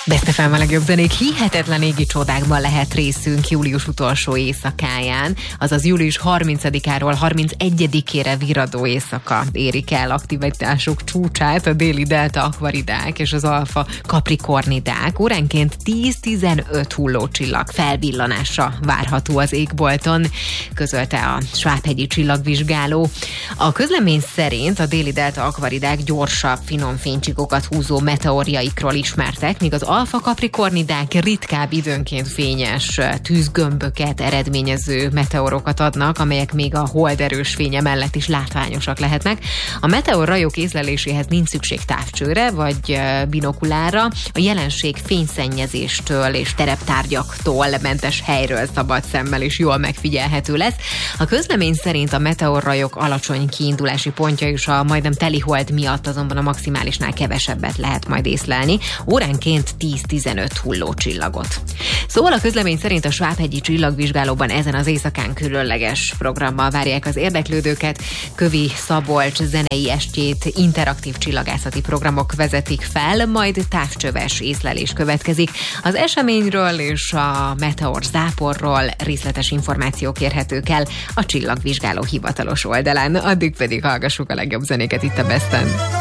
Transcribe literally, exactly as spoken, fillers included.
Best ef em a legjobb zenék, hihetetlen égi csodákban lehet részünk július utolsó éjszakáján, azaz július harmincadikáról harmincegyedikére virradó éjszaka érik el aktivitásuk csúcsát a déli delta akvaridák és az alfa kaprikornidák. Óránként tíz-tizenöt hullócsillag felvillanása várható az égbolton, közölte a Svábhegyi csillagvizsgáló. A közlemény szerint a déli delta akvaridák gyorsabb, finom fénycsikokat húzó meteorjaikról ismertek, míg az alfa kaprikornidák ritkább, időnként fényes tűzgömböket eredményező meteorokat adnak, amelyek még a hold erős fénye mellett is látványosak lehetnek. A meteorrajok észleléséhez nincs szükség távcsőre vagy binokulára, a jelenség fényszennyezéstől és tereptárgyaktól mentes helyről szabad szemmel is jól megfigyelhető lesz. A közlemény szerint a meteorrajok alacsony kiindulási pontja és a majdnem teli hold miatt azonban a maximálisnál kevesebbet lehet majd észlelni, óránként tíz-tizenöt hullócsillagot. Szóval a közlemény szerint a Svábhegyi csillagvizsgálóban ezen az éjszakán különleges programmal várják az érdeklődőket. Kövi Szabolcs zenei estjét interaktív csillagászati programok vezetik fel, majd távcsöves észlelés következik. Az eseményről és a meteor záporról részletes információk érhetők el a csillagvizsgáló hivatalos oldalán. Addig pedig hallgassuk a legjobb zenéket itt a Besten.